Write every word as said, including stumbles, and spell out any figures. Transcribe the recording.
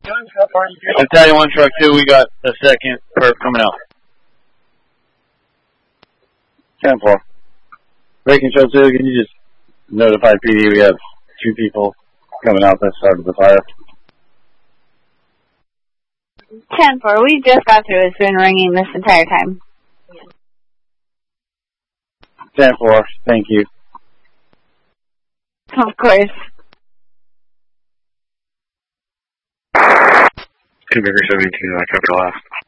Battalion one, Truck two, we got a second perp coming out. ten four. Break control two, can you just notify P D we have two people coming out that side of the fire? ten four, we just got through. It's been ringing this entire time. ten four, thank you. Of course. Two Baker seventeen, I kept the last.